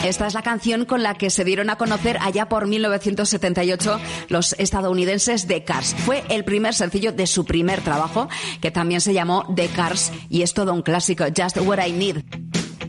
Esta es la canción con la que se dieron a conocer allá por 1978 los estadounidenses The Cars. Fue el primer sencillo de su primer trabajo, que también se llamó The Cars, y es todo un clásico, Just What I Need.